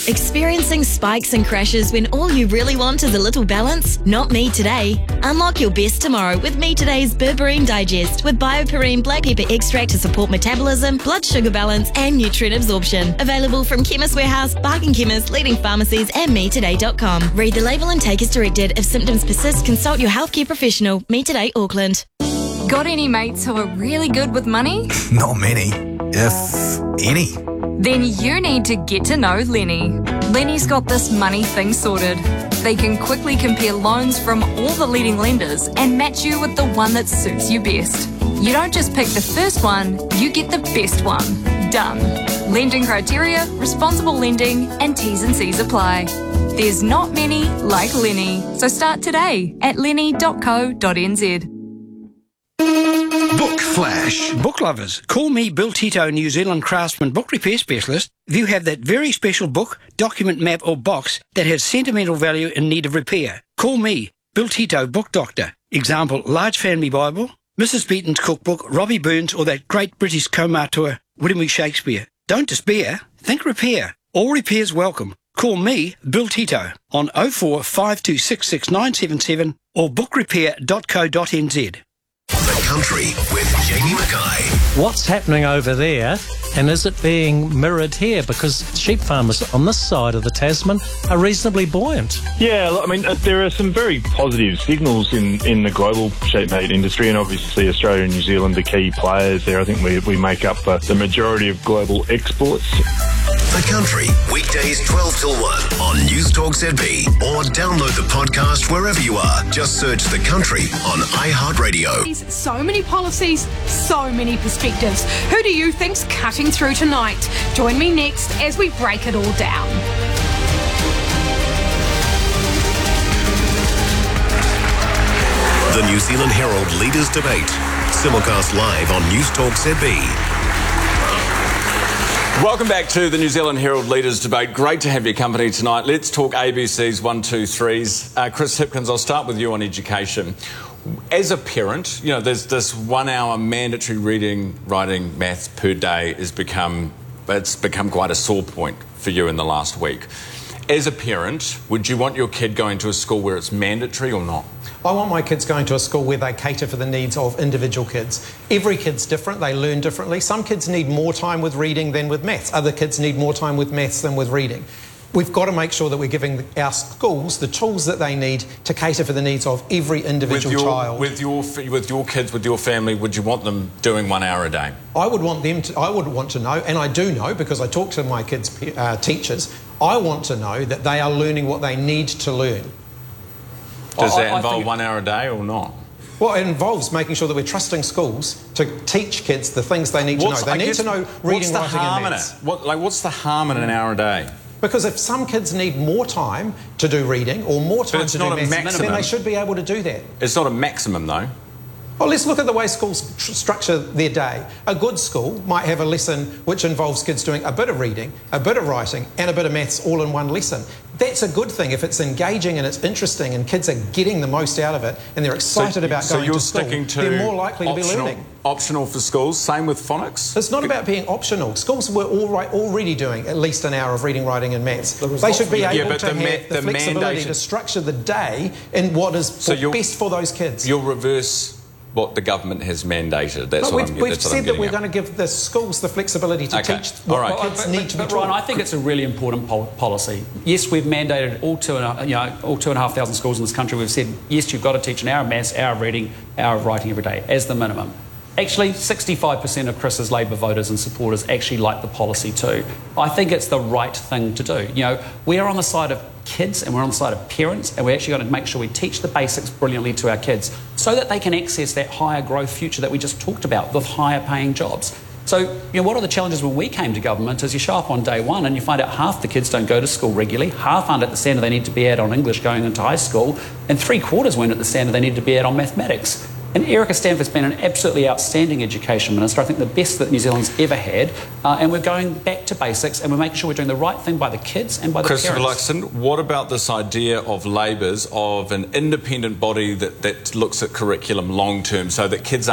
Experiencing spikes and crashes when all you really want is a little balance? Not me today. Unlock your best tomorrow with Me Today's Berberine Digest with BioPerine black pepper extract to support metabolism, blood sugar balance and nutrient absorption. Available from Chemist Warehouse, Barking Chemist, leading pharmacies and metoday.com. Read the label and take as directed. If symptoms persist, consult your healthcare professional. Me Today, Auckland. Got any mates who are really good with money? Not many, if any. Then you need to get to know Lenny. Lenny's got this money thing sorted. They can quickly compare loans from all the leading lenders and match you with the one that suits you best. You don't just pick the first one, you get the best one. Done. Lending criteria, responsible lending, and T's and C's apply. There's not many like Lenny, so start today at lenny.co.nz. Book Flash. Book lovers, call me Bill Tito, New Zealand craftsman book repair specialist. If you have that very special book, document, map or box that has sentimental value in need of repair, call me, Bill Tito, book doctor. Example, Large Family Bible, Mrs. Beaton's cookbook, Robbie Burns or that great British co-auteur, William E. Shakespeare. Don't despair, think repair. All repairs welcome. Call me, Bill Tito, on 0452666977 or bookrepair.co.nz. The Country with Jamie Mackay. What's happening over there, and is it being mirrored here? Because sheep farmers on this side of the Tasman are reasonably buoyant. Yeah, I mean, there are some very positive signals in the global sheep meat industry, and obviously Australia and New Zealand are key players there. I think we make up the majority of global exports. The Country, weekdays 12 till 1 on News Talk ZB, or download the podcast wherever you are. Just search The Country on iHeartRadio. So many policies, so many perspectives. Who do you think's cutting through tonight? Join me next as we break it all down. The New Zealand Herald Leaders Debate, simulcast live on News Talk ZB. Welcome back to the New Zealand Herald Leaders Debate. Great to have your company tonight. Let's talk ABC's 1, 2, 3s. Chris Hipkins, I'll start with you on education. As a parent, you know, there's this 1 hour mandatory reading, writing, maths per day it's become quite a sore point for you in the last week. As a parent, would you want your kid going to a school where it's mandatory or not? I want my kids going to a school where they cater for the needs of individual kids. Every kid's different, they learn differently. Some kids need more time with reading than with maths. Other kids need more time with maths than with reading. We've got to make sure that we're giving our schools the tools that they need to cater for the needs of every individual child. With your kids, with your family, would you want them doing 1 hour a day? I would want to know, and I do know because I talk to my kids' teachers, I want to know that they are learning what they need to learn. Does that involve 1 hour a day or not? Well, it involves making sure that we're trusting schools to teach kids the things they need to know. They need to know reading, writing and maths. What's the harm in an hour a day? Because if some kids need more time to do reading or more time to do maths, then they should be able to do that. It's not a maximum, though. Well, let's look at the way schools structure their day. A good school might have a lesson which involves kids doing a bit of reading, a bit of writing and a bit of maths all in one lesson. That's a good thing. If it's engaging and it's interesting and kids are getting the most out of it and they're excited about going to school, they're more likely to be learning. Optional for schools, same with phonics? It's not about being optional. Schools were already doing at least an hour of reading, writing and maths. They should be able to have the flexibility to structure the day in what is best for those kids. You'll reverse what the government has mandated. That's what we've said that we're going to give the schools the flexibility to teach what kids need to be taught. Ryan, I think it's a really important policy. Yes, we've mandated all 2,500 schools in this country. We've said, yes, you've got to teach an hour of maths, hour of reading, hour of writing every day as the minimum. Actually, 65% of Chris's Labor voters and supporters actually like the policy too. I think it's the right thing to do. You know, we are on the side of kids and we're on the side of parents, and we're actually going to make sure we teach the basics brilliantly to our kids so that they can access that higher growth future that we just talked about with higher paying jobs. So, you know, what are the challenges when we came to government is you show up on day one and you find out half the kids don't go to school regularly, half aren't at the standard they need to be at on English going into high school, and 3/4 weren't at the standard they need to be at on mathematics. And Erica Stanford's been an absolutely outstanding education minister, I think the best that New Zealand's ever had, and we're going back to basics and we're making sure we're doing the right thing by the kids and by the Christopher parents. Luxon, what about this idea of Labor's, of an independent body that looks at curriculum long term so that kids